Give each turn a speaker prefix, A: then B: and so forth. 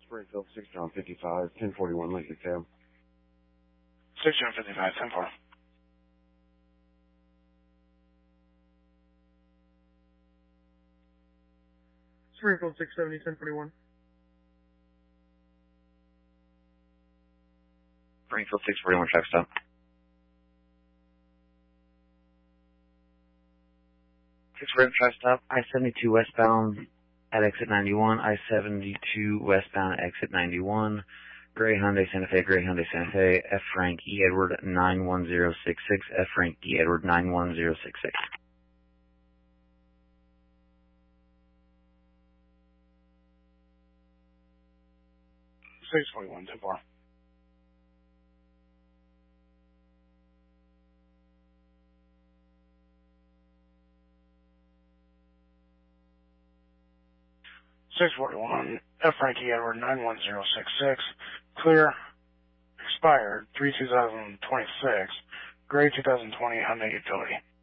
A: Springfield, 6 John 55, 1041 Lincoln Cab.
B: 6 John 55, 10-4.
C: Springfield 670, 1041.
D: Springfield 641, truck stop. Truck stop, I-72 westbound at exit 91, I-72 westbound at exit 91, Gray Hyundai Santa Fe, F. Frank E. Edward 91066, F. Frank E. Edward 91066.
B: 641, 10-4. F. Frankie Edward 91066, clear, expired 3/2026, gray 2020 Hyundai Utility.